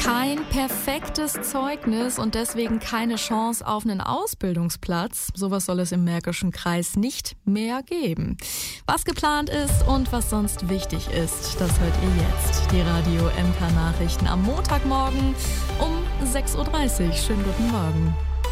Kein perfektes Zeugnis und deswegen keine Chance auf einen Ausbildungsplatz. Sowas soll es im Märkischen Kreis nicht mehr geben. Was geplant ist und was sonst wichtig ist, das hört ihr jetzt. Die Radio MK Nachrichten am Montagmorgen um 6.30 Uhr. Schönen guten Morgen.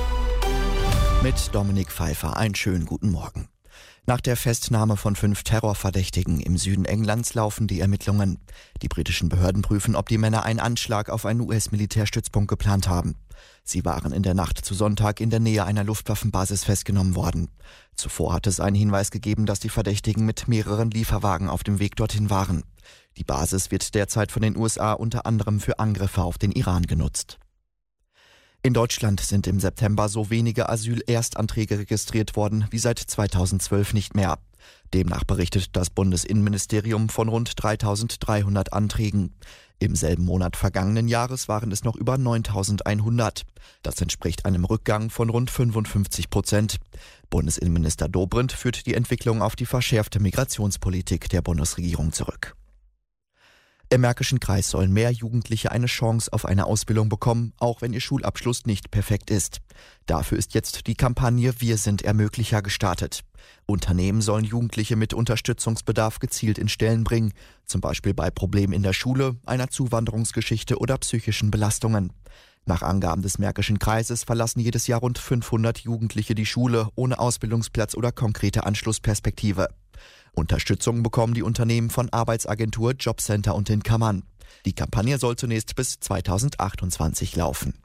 Mit Dominik Pfeiffer einen schönen guten Morgen. Nach der Festnahme von 5 Terrorverdächtigen im Süden Englands laufen die Ermittlungen. Die britischen Behörden prüfen, ob die Männer einen Anschlag auf einen US-Militärstützpunkt geplant haben. Sie waren in der Nacht zu Sonntag in der Nähe einer Luftwaffenbasis festgenommen worden. Zuvor hatte es einen Hinweis gegeben, dass die Verdächtigen mit mehreren Lieferwagen auf dem Weg dorthin waren. Die Basis wird derzeit von den USA unter anderem für Angriffe auf den Iran genutzt. In Deutschland sind im September so wenige Asylerstanträge registriert worden wie seit 2012 nicht mehr. Demnach berichtet das Bundesinnenministerium von rund 3.300 Anträgen. Im selben Monat vergangenen Jahres waren es noch über 9.100. Das entspricht einem Rückgang von rund 55%. Bundesinnenminister Dobrindt führt die Entwicklung auf die verschärfte Migrationspolitik der Bundesregierung zurück. Im Märkischen Kreis sollen mehr Jugendliche eine Chance auf eine Ausbildung bekommen, auch wenn ihr Schulabschluss nicht perfekt ist. Dafür ist jetzt die Kampagne Wir sind Ermöglicher gestartet. Unternehmen sollen Jugendliche mit Unterstützungsbedarf gezielt in Stellen bringen, zum Beispiel bei Problemen in der Schule, einer Zuwanderungsgeschichte oder psychischen Belastungen. Nach Angaben des Märkischen Kreises verlassen jedes Jahr rund 500 Jugendliche die Schule ohne Ausbildungsplatz oder konkrete Anschlussperspektive. Unterstützung bekommen die Unternehmen von Arbeitsagentur, Jobcenter und den Kammern. Die Kampagne soll zunächst bis 2028 laufen.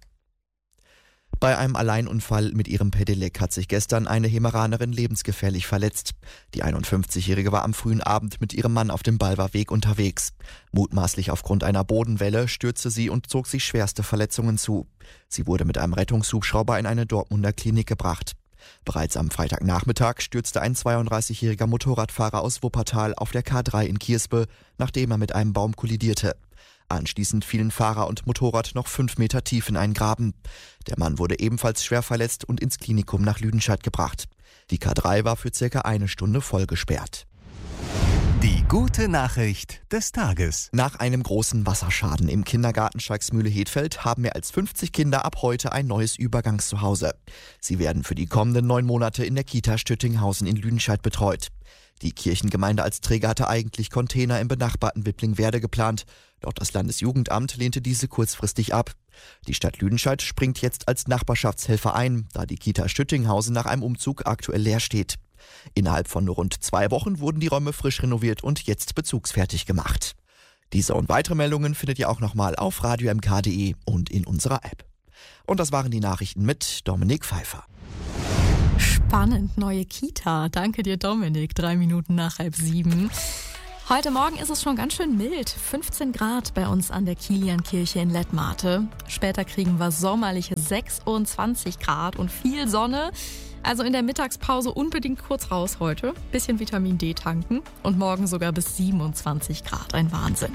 Bei einem Alleinunfall mit ihrem Pedelec hat sich gestern eine Hemeranerin lebensgefährlich verletzt. Die 51-Jährige war am frühen Abend mit ihrem Mann auf dem Balver Weg unterwegs. Mutmaßlich aufgrund einer Bodenwelle stürzte sie und zog sich schwerste Verletzungen zu. Sie wurde mit einem Rettungshubschrauber in eine Dortmunder Klinik gebracht. Bereits am Freitagnachmittag stürzte ein 32-jähriger Motorradfahrer aus Wuppertal auf der K3 in Kierspe, nachdem er mit einem Baum kollidierte. Anschließend fielen Fahrer und Motorrad noch 5 Meter tief in einen Graben. Der Mann wurde ebenfalls schwer verletzt und ins Klinikum nach Lüdenscheid gebracht. Die K3 war für circa eine Stunde voll gesperrt. Die gute Nachricht des Tages. Nach einem großen Wasserschaden im Kindergarten Schalksmühle-Hedfeld haben mehr als 50 Kinder ab heute ein neues Übergangszuhause. Sie werden für die kommenden 9 Monate in der Kita Stüttinghausen in Lüdenscheid betreut. Die Kirchengemeinde als Träger hatte eigentlich Container im benachbarten Wipplingwerde geplant, doch das Landesjugendamt lehnte diese kurzfristig ab. Die Stadt Lüdenscheid springt jetzt als Nachbarschaftshelfer ein, da die Kita Stüttinghausen nach einem Umzug aktuell leer steht. Innerhalb von nur rund 2 Wochen wurden die Räume frisch renoviert und jetzt bezugsfertig gemacht. Diese und weitere Meldungen findet ihr auch nochmal auf radiomk.de und in unserer App. Und das waren die Nachrichten mit Dominik Pfeiffer. Spannend, neue Kita. Danke dir, Dominik. 3 Minuten nach 6:30. Heute Morgen ist es schon ganz schön mild. 15 Grad bei uns an der Kiliankirche in Lettmate. Später kriegen wir sommerliche 26 Grad und viel Sonne. Also in der Mittagspause unbedingt kurz raus heute. Bisschen Vitamin D tanken. Und morgen sogar bis 27 Grad. Ein Wahnsinn.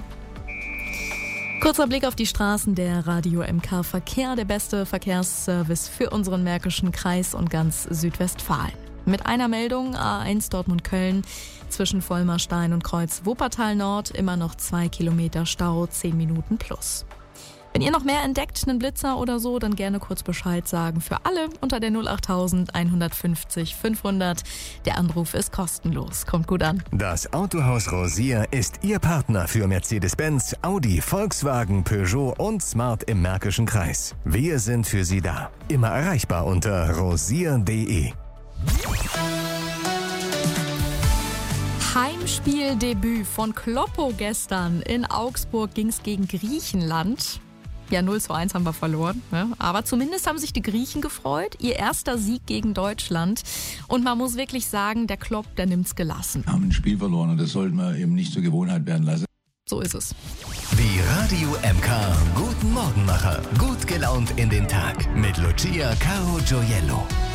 Kurzer Blick auf die Straßen. Der Radio MK Verkehr, der beste Verkehrsservice für unseren Märkischen Kreis und ganz Südwestfalen. Mit einer Meldung: A1 Dortmund-Köln zwischen Vollmerstein und Kreuz Wuppertal Nord immer noch 2 Kilometer Stau, 10 Minuten plus. Wenn ihr noch mehr entdeckt, einen Blitzer oder so, dann gerne kurz Bescheid sagen. Für alle unter der 08000 150 500. Der Anruf ist kostenlos. Kommt gut an. Das Autohaus Rosier ist Ihr Partner für Mercedes-Benz, Audi, Volkswagen, Peugeot und Smart im Märkischen Kreis. Wir sind für Sie da. Immer erreichbar unter rosier.de. Heimspieldebüt von Kloppo gestern. In Augsburg ging es gegen Griechenland. Ja, 0:1 haben wir verloren, ne? Aber zumindest haben sich die Griechen gefreut. Ihr erster Sieg gegen Deutschland. Und man muss wirklich sagen, der Klopp, der nimmt's gelassen. Wir haben ein Spiel verloren und das sollten wir eben nicht zur Gewohnheit werden lassen. So ist es. Die Radio MK Guten Morgenmacher. Gut gelaunt in den Tag mit Lucia Caro Gioiello.